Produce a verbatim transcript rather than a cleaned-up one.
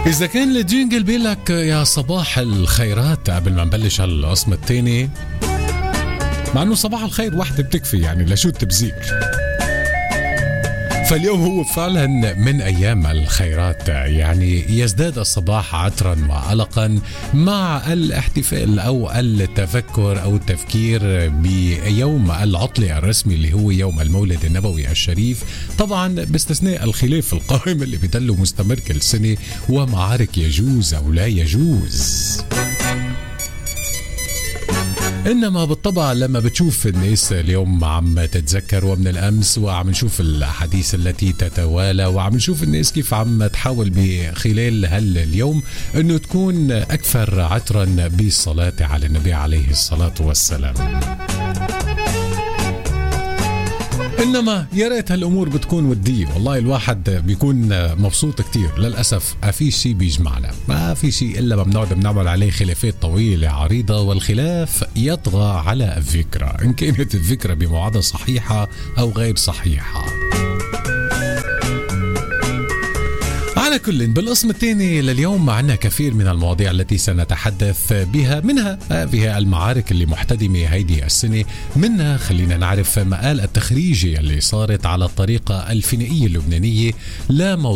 إذا كان الجينجل بيقولك يا صباح الخيرات قبل ما نبلش هالقسم الثاني، مع إنه صباح الخير واحدة بتكفي يعني لشو التبذير. فاليوم هو فعلا من أيام الخيرات، يعني يزداد الصباح عطرا وقلقا مع الاحتفال أو التفكر أو التفكير بيوم العطلة الرسمي اللي هو يوم المولد النبوي الشريف، طبعا باستثناء الخلاف القائم اللي بيضل مستمر كل سنة ومعارك يجوز أو لا يجوز. إنما بالطبع لما بتشوف الناس اليوم عم تتذكر ومن الأمس وعم نشوف الأحاديث التي تتوالى وعم نشوف الناس كيف عم تحاول بخلال هاليوم أنه تكون أكثر عطرا بالصلاة على النبي عليه الصلاة والسلام. إنما يا ريت هالأمور بتكون ودية، والله الواحد بيكون مبسوط كتير. للأسف ما في شيء بيجمعنا، ما في شيء إلا ما بنقعد بنعمل عليه خلافات طويلة عريضة، والخلاف يطغى على الذكرى إن كانت الذكرى بمعادلة صحيحة أو غير صحيحة. على كل، بالقسم الثاني لليوم معنا كثير من المواضيع التي سنتحدث بها، منها هذه المعارك اللي محتدمة هيدي السنة، منها خلينا نعرف مآل التخريجي اللي صارت على الطريقة الفينيقية اللبنانية لا